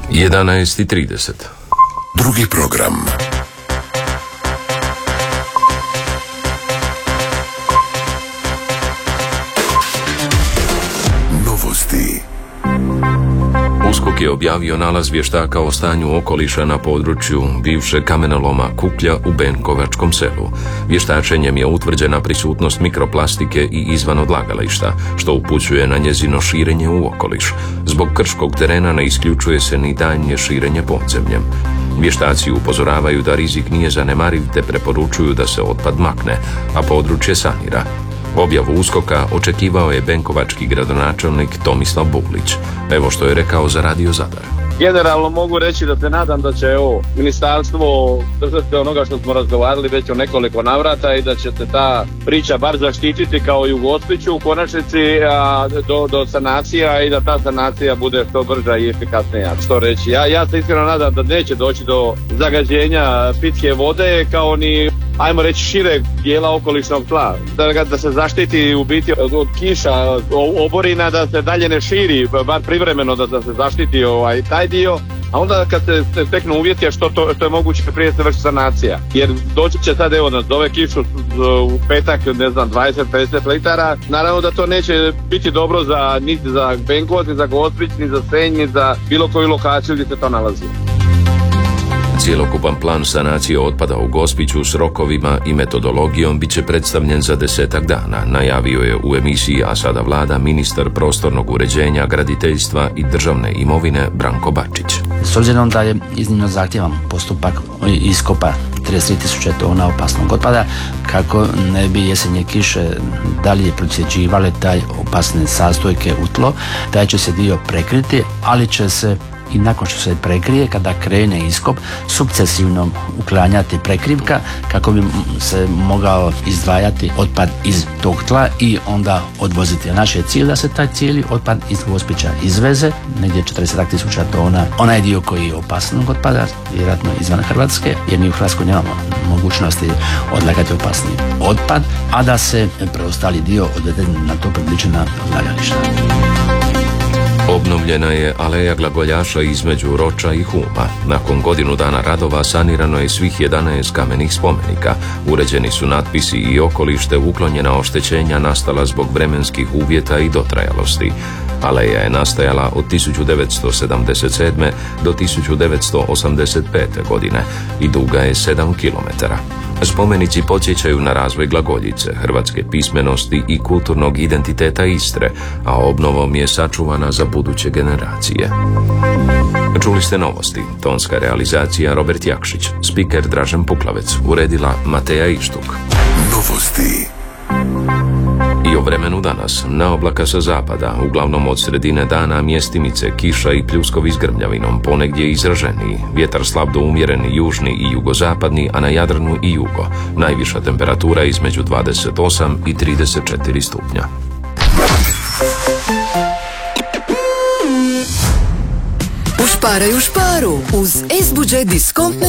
11:30. Drugi program. Novosti. USKOK je objavio nalaz vještaka o stanju okoliša na području bivšeg kamenoloma Kuklja u Benkovačkom selu. Vještačenjem je utvrđena prisutnost mikroplastike i izvan odlagališta, što upućuje na njezino širenje u okoliš. Zbog krškog terena ne isključuje se ni daljnje širenje podzemljem. Vještaci upozoravaju da rizik nije zanemariv te preporučuju da se otpad makne, a područje sanira. Objavu USKOK-a očekivao je benkovački gradonačelnik Tomislav Bulić. Evo što je rekao za Radio Zadar. Generalno mogu reći da se nadam da će ministarstvo držati onoga što smo razgovarali već o nekoliko navrata i da će se ta priča bar zaštititi kao i u Gospiću u konačnici do sanacija i da ta sanacija bude što brža i efikasnija. Što reći, ja se iskreno nadam da neće doći do zagađenja pitke vode kao ni ajmo reći šireg dijela okolišnog tla, da se zaštiti u biti od kiša, oborina, da se dalje ne širi, bar privremeno da se zaštiti taj dio, a onda kad se steknu uvjeti što je moguće prije se vrši sanacija. Jer doći će sad da dove kišu u petak, 20-50 litara, naravno da to neće biti dobro niti za Benkovac, ni za Gospić, ni za Senj, ni za bilo koju lokaciju gdje se to nalazi. Cjelokupan plan sanacije otpada u Gospiću s rokovima i metodologijom bit će predstavljen za 10 dana, najavio je u emisiji A sada vlada ministar prostornog uređenja, graditeljstva i državne imovine Branko Bačić. S obzirom da je iznimno zahtjevan postupak iskopa 33.000 tona opasnog otpada, kako ne bi jesenje kiše dalje procjeđivale taj opasne sastojke u tlo, taj će se dio prekriti, ali će se i nakon što se prekrije, kada krene iskop, sukcesivno uklanjati prekrivka kako bi se mogao izdvajati otpad iz tog tla i onda odvoziti. A naš je cilj da se taj cijeli otpad iz Gospića izveze, negdje 40.000 tona. Onaj dio koji je opasnog otpada, vjerojatno izvan Hrvatske, jer mi u Hrvatskoj nemamo mogućnosti odlagati opasni otpad, a da se preostali dio odvede na to približena odlagališta. Obnovljena je aleja glagoljaša između Roča i Huma. Nakon godinu dana radova sanirano je svih 11 kamenih spomenika. Uređeni su natpisi i okolište, uklonjena oštećenja nastala zbog vremenskih uvjeta i dotrajalosti. Aleja je nastajala od 1977. do 1985. godine i duga je 7 km. Spomenici podsjećaju na razvoj glagoljice, hrvatske pismenosti i kulturnog identiteta Istre, a obnovom je sačuvana za buduće generacije. Čuli ste novosti, tonska realizacija Robert Jakšić, spiker Dražen Puklavec, uredila Mateja Ištuk. Novosti. I o vremenu danas. Na oblaka sa zapada, uglavnom od sredine dana mjestimice, kiša i pljuskovi s grmljavinom, ponegdje izraženiji. Vjetar slab do umjereni južni i jugozapadni, a na Jadranu i jugo. Najviša temperatura između 28 i 34 stupnja. U Šparaju Šparu uz S-Budget diskontne